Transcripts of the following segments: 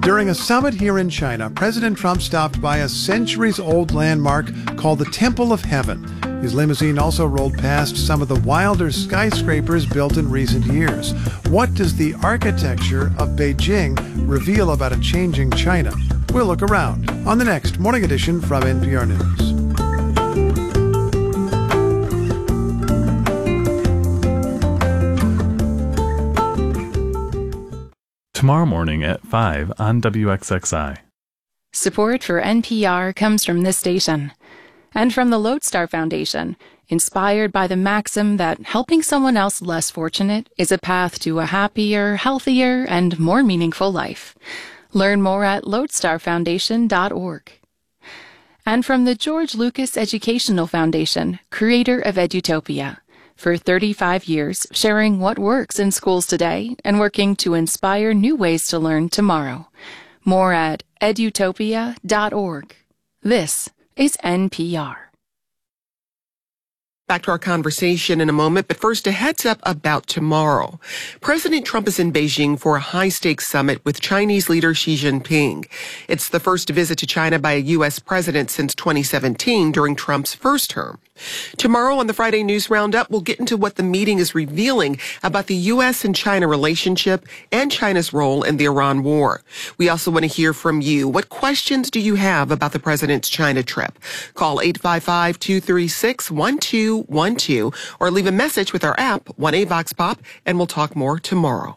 During a summit here in China, President Trump stopped by a centuries-old landmark called the Temple of Heaven. His limousine also rolled past some of the wilder skyscrapers built in recent years. What does the architecture of Beijing reveal about a changing China? We'll look around on the next Morning Edition from NPR News. Tomorrow morning at 5 on WXXI. Support for NPR comes from this station and from the Lodestar Foundation, inspired by the maxim that helping someone else less fortunate is a path to a happier, healthier, and more meaningful life. Learn more at lodestarfoundation.org. And from the George Lucas Educational Foundation, creator of Edutopia. For 35 years, sharing what works in schools today and working to inspire new ways to learn tomorrow. More at edutopia.org. This is NPR. Back to our conversation in a moment, but first a heads up about tomorrow. President Trump is in Beijing for a high-stakes summit with Chinese leader Xi Jinping. It's the first visit to China by a U.S. president since 2017 during Trump's first term. Tomorrow on the Friday News Roundup, we'll get into what the meeting is revealing about the U.S. and China relationship and China's role in the Iran war. We also want to hear from you. What questions do you have about the president's China trip? Call 855-236-1212 or leave a message with our app, 1A Vox Pop, and we'll talk more tomorrow.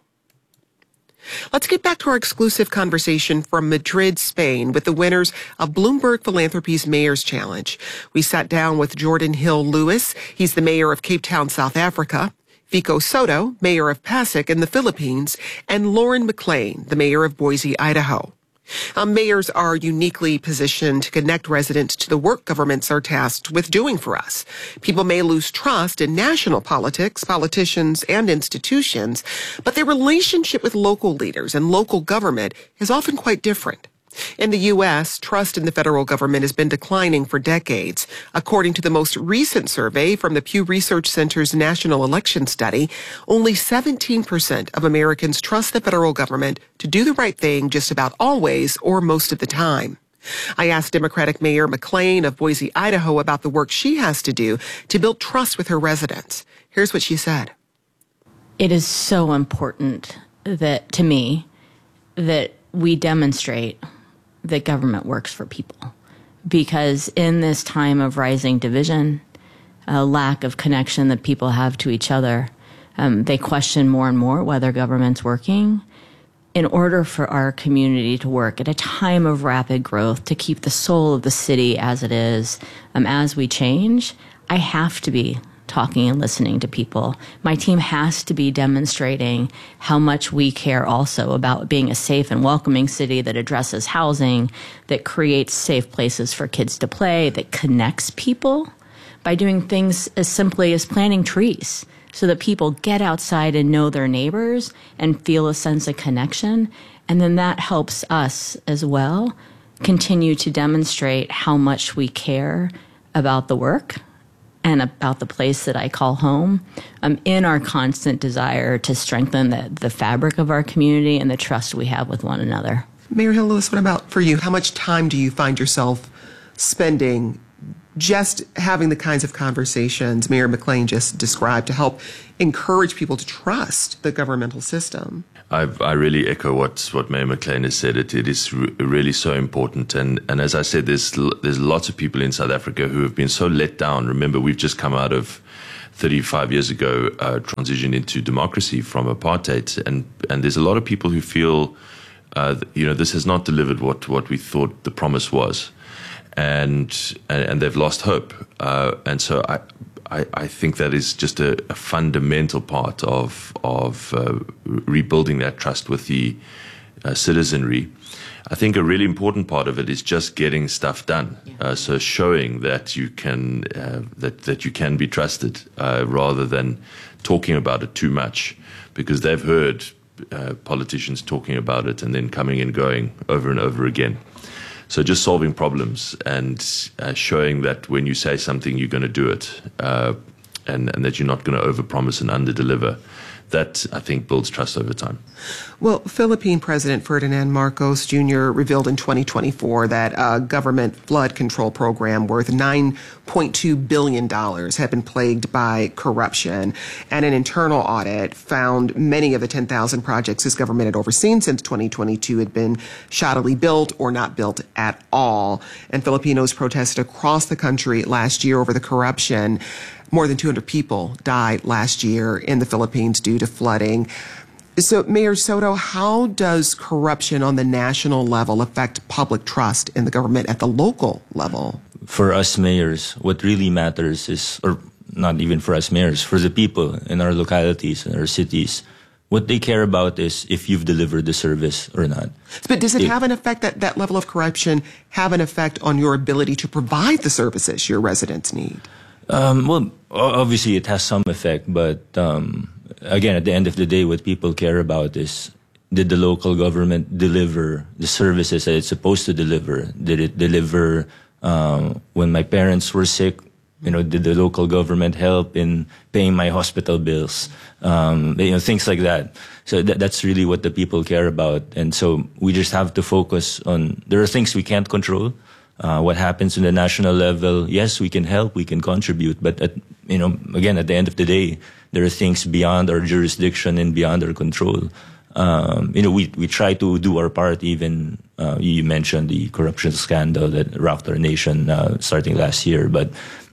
Let's get back to our exclusive conversation from Madrid, Spain, with the winners of Bloomberg Philanthropies Mayor's Challenge. We sat down with Jordan Hill Lewis. He's the mayor of Cape Town, South Africa. Vico Soto, mayor of Pasig in the Philippines. And Lauren McLean, the mayor of Boise, Idaho. Mayors are uniquely positioned to connect residents to the work governments are tasked with doing for us. People may lose trust in national politics, politicians, and institutions, but their relationship with local leaders and local government is often quite different. In the U.S., trust in the federal government has been declining for decades. According to the most recent survey from the Pew Research Center's National Election Study, only 17% of Americans trust the federal government to do the right thing just about always or most of the time. I asked Democratic Mayor McLean of Boise, Idaho, about the work she has to do to build trust with her residents. Here's what she said. It is so important that, to me, that we demonstrate that government works for people. Because in this time of rising division, a lack of connection that people have to each other, they question more and more whether government's working. In order for our community to work at a time of rapid growth, to keep the soul of the city as it is, as we change, I have to be talking and listening to people. My team has to be demonstrating how much we care also about being a safe and welcoming city that addresses housing, that creates safe places for kids to play, that connects people by doing things as simply as planting trees so that people get outside and know their neighbors and feel a sense of connection. And then that helps us as well continue to demonstrate how much we care about the work and about the place that I call home, in our constant desire to strengthen the fabric of our community and the trust we have with one another. Mayor Hill Lewis, what about for you? How much time do you find yourself spending just having the kinds of conversations Mayor McLean just described to help encourage people to trust the governmental system? I really echo what Mayor McLean has said. It is really so important. And as I said, there's lots of people in South Africa who have been so let down. Remember, we've just come out of 35 years ago, transition into democracy from apartheid. And there's a lot of people who feel, this has not delivered what we thought the promise was. And they've lost hope. And so I think that is just a fundamental part of rebuilding that trust with the citizenry. I think a really important part of it is just getting stuff done. So showing that you can that you can be trusted, rather than talking about it too much, because they've heard politicians talking about it and then coming and going over and over again. So just solving problems and showing that when you say something, you're going to do it, and that you're not going to overpromise and underdeliver. that, I think, builds trust over time. Well, Philippine President Ferdinand Marcos Jr. revealed in 2024 that a government flood control program worth $9.2 billion had been plagued by corruption. And an internal audit found many of the 10,000 projects his government had overseen since 2022 had been shoddily built or not built at all. And Filipinos protested across the country last year over the corruption. More than 200 people died last year in the Philippines due to flooding. So, Mayor Soto, how does corruption on the national level affect public trust in the government at the local level? For us mayors, what really matters is, or not even for us mayors, for the people in our localities, in our cities, what they care about is if you've delivered the service or not. But does it have an effect, that level of corruption have an effect on your ability to provide the services your residents need? Well, obviously it has some effect, but again, at the end of the day, what people care about is, did the local government deliver the services that it's supposed to deliver? Did it deliver when my parents were sick? Did the local government help in paying my hospital bills? Things like that. So that's really what the people care about. And so we just have to focus on, there are things we can't control. What happens in the national level, yes, we can help, we can contribute, but again, at the end of the day, there are things beyond our jurisdiction and beyond our control. We try to do our part. Even you mentioned the corruption scandal that rocked our nation starting last year, but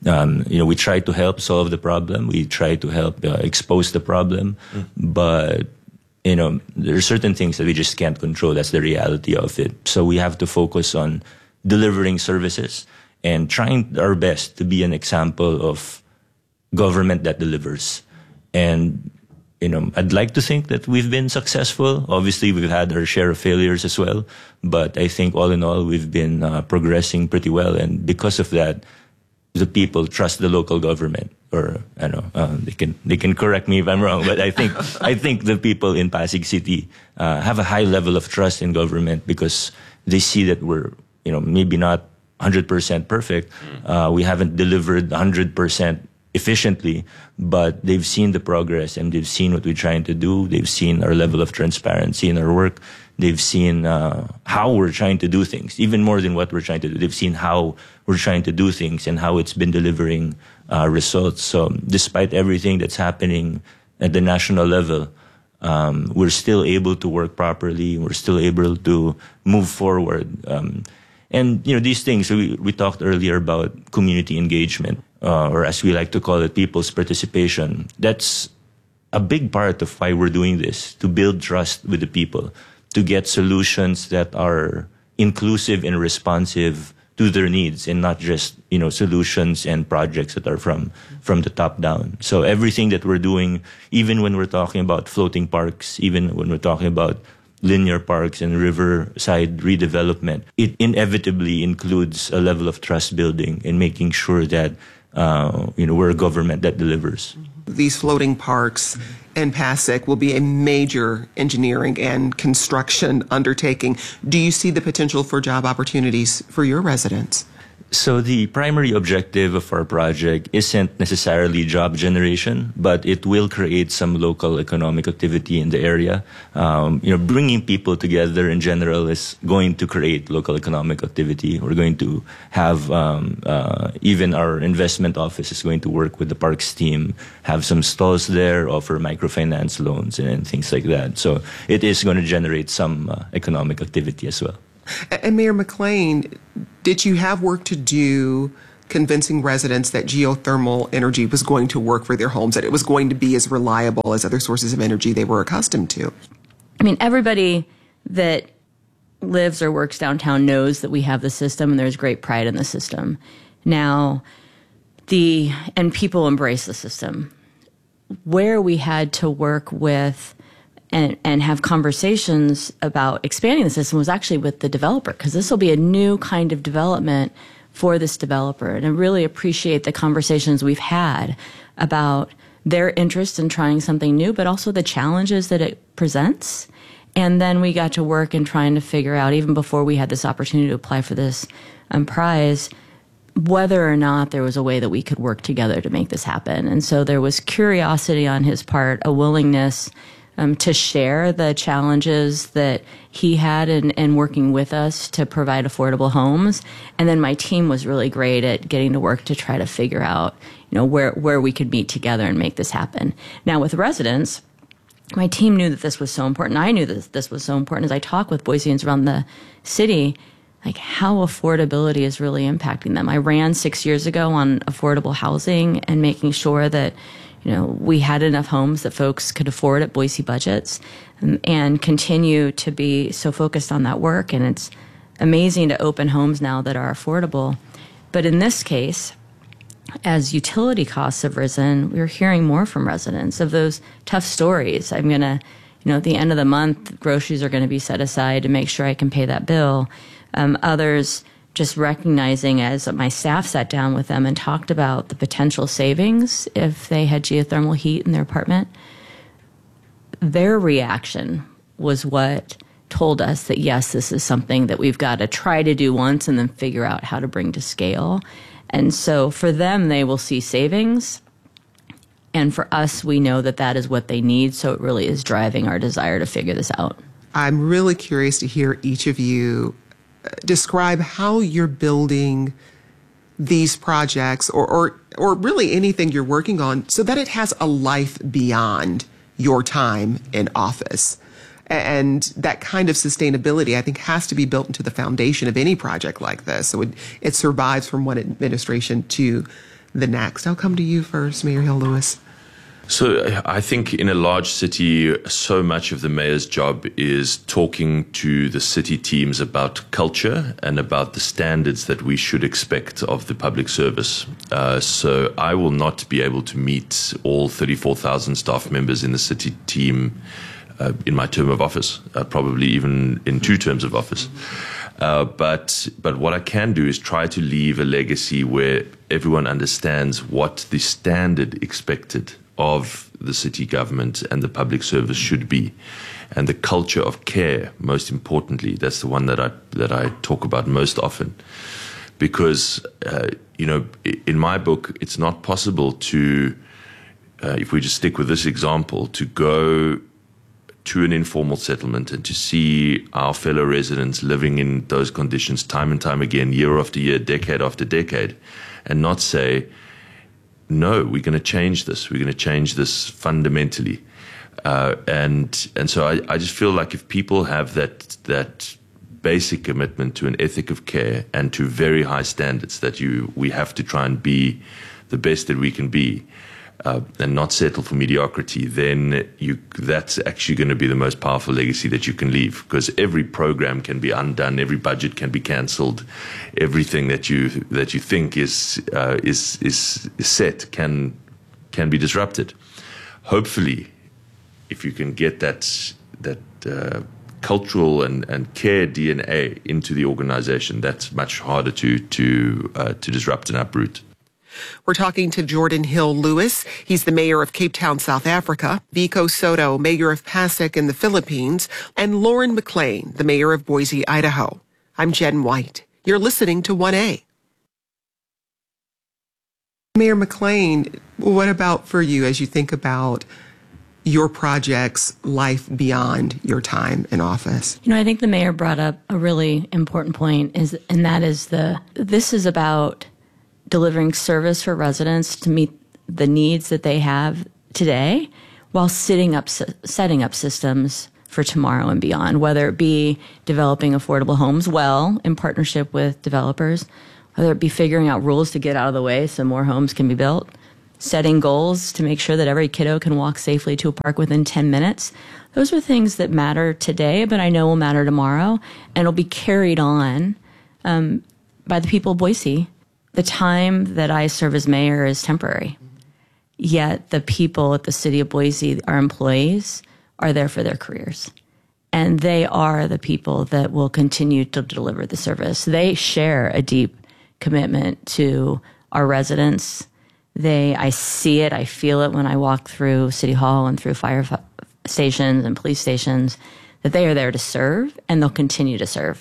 we try to help solve the problem. We try to help expose the problem, but there are certain things that we just can't control. That's the reality of it. So we have to focus on delivering services and trying our best to be an example of government that delivers. And, I'd like to think that we've been successful. Obviously, we've had our share of failures as well. But I think all in all, we've been progressing pretty well. And because of that, the people trust the local government. Or, they can correct me if I'm wrong. But I think the people in Pasig City have a high level of trust in government because they see that we're, maybe not 100% perfect. We haven't delivered 100% efficiently, but they've seen the progress and they've seen what we're trying to do. They've seen our level of transparency in our work. They've seen how we're trying to do things, even more than what we're trying to do. They've seen how we're trying to do things and how it's been delivering results. So despite everything that's happening at the national level, we're still able to work properly. We're still able to move forward. And, these things, we talked earlier about community engagement, or as we like to call it, people's participation. That's a big part of why we're doing this, to build trust with the people, to get solutions that are inclusive and responsive to their needs and not just, solutions and projects that are from the top down. So everything that we're doing, even when we're talking about floating parks, even when we're talking about linear parks and riverside redevelopment, it inevitably includes a level of trust building and making sure that, we're a government that delivers. These floating parks in Pasig will be a major engineering and construction undertaking. Do you see the potential for job opportunities for your residents? So the primary objective of our project isn't necessarily job generation, but it will create some local economic activity in the area. Bringing people together in general is going to create local economic activity. We're going to have even our investment office is going to work with the parks team, have some stalls there, offer microfinance loans and things like that. So it is going to generate some economic activity as well. And Mayor McLean, did you have work to do convincing residents that geothermal energy was going to work for their homes, that it was going to be as reliable as other sources of energy they were accustomed to? I mean, everybody that lives or works downtown knows that we have the system and there's great pride in the system. Now, and people embrace the system. Where we had to work with and have conversations about expanding the system was actually with the developer, because this will be a new kind of development for this developer. And I really appreciate the conversations we've had about their interest in trying something new, but also the challenges that it presents. And then we got to work in trying to figure out, even before we had this opportunity to apply for this prize, whether or not there was a way that we could work together to make this happen. And so there was curiosity on his part, a willingness to share the challenges that he had in working with us to provide affordable homes. And then my team was really great at getting to work to try to figure out, where we could meet together and make this happen. Now with residents, my team knew that this was so important. I knew that this was so important as I talk with Boiseans around the city, like how affordability is really impacting them. I ran 6 years ago on affordable housing and making sure that we had enough homes that folks could afford at Boise budgets, and continue to be so focused on that work. And it's amazing to open homes now that are affordable. But in this case, as utility costs have risen, we're hearing more from residents of those tough stories. I'm going to, at the end of the month, groceries are going to be set aside to make sure I can pay that bill. Others just recognizing, as my staff sat down with them and talked about the potential savings if they had geothermal heat in their apartment, their reaction was what told us that, yes, this is something that we've got to try to do once and then figure out how to bring to scale. And so for them, they will see savings. And for us, we know that that is what they need. So it really is driving our desire to figure this out. I'm really curious to hear each of you describe how you're building these projects or really anything you're working on so that it has a life beyond your time in office. And that kind of sustainability, I think, has to be built into the foundation of any project like this. So it survives from one administration to the next. I'll come to you first, Mayor Hill-Lewis. So I think in a large city, so much of the mayor's job is talking to the city teams about culture and about the standards that we should expect of the public service. So I will not be able to meet all 34,000 staff members in the city team in my term of office, probably even in 2 terms of office. But what I can do is try to leave a legacy where everyone understands what the standard expected of the city government and the public service should be, and the culture of care. Most importantly, that's the one that I talk about most often, because in my book, it's not possible to, if we just stick with this example, to go to an informal settlement and to see our fellow residents living in those conditions time and time again, year after year, decade after decade, and not say, no, we're going to change this. We're going to change this fundamentally. And so I just feel like if people have that basic commitment to an ethic of care and to very high standards that we have to try and be the best that we can be, and not settle for mediocrity, then that's actually going to be the most powerful legacy that you can leave, because every program can be undone, every budget can be cancelled, everything that you think is set can be disrupted. Hopefully, if you can get that cultural and care DNA into the organization, that's much harder to disrupt and uproot. We're talking to Jordan Hill-Lewis. He's the mayor of Cape Town, South Africa, Vico Soto, mayor of Pasek in the Philippines, and Lauren McLean, the mayor of Boise, Idaho. I'm Jen White. You're listening to 1A. Mayor McLean, what about for you as you think about your project's life beyond your time in office? I think the mayor brought up a really important point, and that is this is about delivering service for residents to meet the needs that they have today while setting up systems for tomorrow and beyond, whether it be developing affordable homes well in partnership with developers, whether it be figuring out rules to get out of the way so more homes can be built, setting goals to make sure that every kiddo can walk safely to a park within 10 minutes. Those are things that matter today, but I know will matter tomorrow, and will be carried on by the people of Boise. The time that I serve as mayor is temporary, yet the people at the city of Boise, our employees, are there for their careers. And they are the people that will continue to deliver the service. They share a deep commitment to our residents. I see it, I feel it when I walk through City Hall and through fire stations and police stations, that they are there to serve, and they'll continue to serve.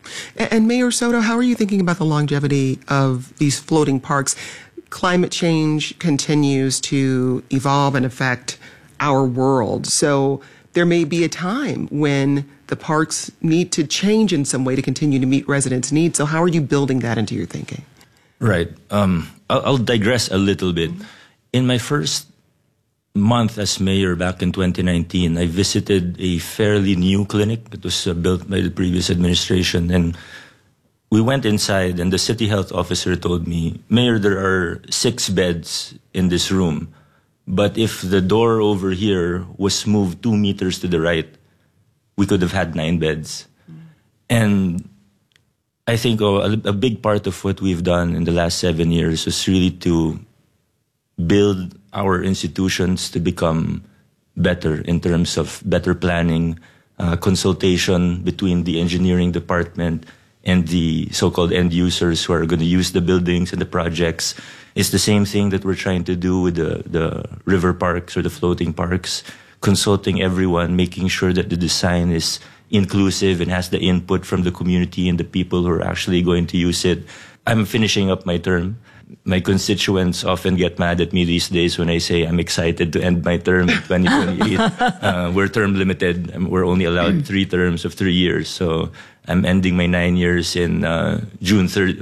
And Mayor Soto, how are you thinking about the longevity of these floating parks? Climate change continues to evolve and affect our world. So there may be a time when the parks need to change in some way to continue to meet residents' needs. So how are you building that into your thinking? Right. I'll digress a little bit. In my first month as mayor back in 2019, I visited a fairly new clinic that was built by the previous administration. And we went inside and the city health officer told me, Mayor, there are 6 beds in this room. But if the door over here was moved 2 meters to the right, we could have had 9 beds. And I think a big part of what we've done in the last 7 years was really to build our institutions to become better in terms of better planning, consultation between the engineering department and the so-called end users who are going to use the buildings and the projects. It's the same thing that we're trying to do with the river parks or the floating parks, consulting everyone, making sure that the design is inclusive and has the input from the community and the people who are actually going to use it. I'm finishing up my term. My constituents often get mad at me these days when I say I'm excited to end my term in 2028. We're term limited. We're only allowed 3 terms of 3 years. So I'm ending my 9 years in June 30,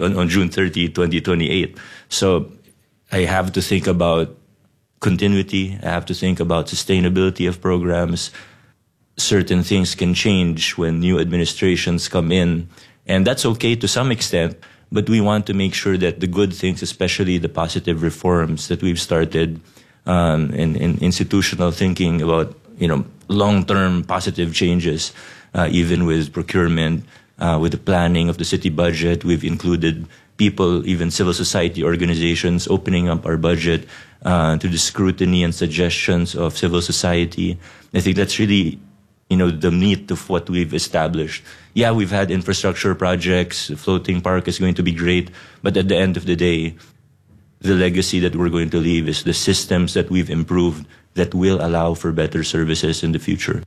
2028. So I have to think about continuity. I have to think about sustainability of programs. Certain things can change when new administrations come in. And that's okay to some extent. But we want to make sure that the good things, especially the positive reforms that we've started in institutional thinking about, long-term positive changes, even with procurement, with the planning of the city budget. We've included people, even civil society organizations, opening up our budget to the scrutiny and suggestions of civil society. I think that's really the meat of what we've established. Yeah, we've had infrastructure projects. The floating park is going to be great. But at the end of the day, the legacy that we're going to leave is the systems that we've improved that will allow for better services in the future.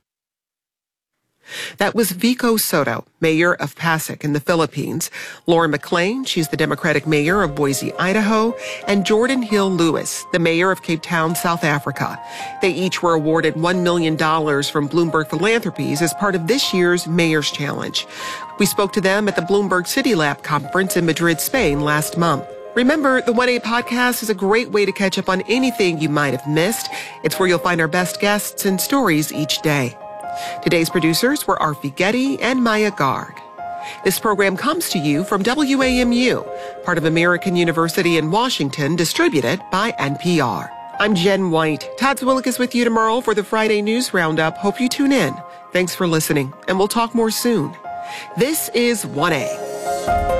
That was Vico Soto, mayor of Pasig in the Philippines. Lauren McLean, she's the Democratic mayor of Boise, Idaho, and Jordan Hill Lewis, the mayor of Cape Town, South Africa. They each were awarded $1 million from Bloomberg Philanthropies as part of this year's Mayor's Challenge. We spoke to them at the Bloomberg City Lab conference in Madrid, Spain last month. Remember, the 1A podcast is a great way to catch up on anything you might have missed. It's where you'll find our best guests and stories each day. Today's producers were Arfi Getty and Maya Garg. This program comes to you from WAMU, part of American University in Washington, distributed by NPR. I'm Jen White. Todd Zwillick is with you tomorrow for the Friday News Roundup. Hope you tune in. Thanks for listening, and we'll talk more soon. This is 1A.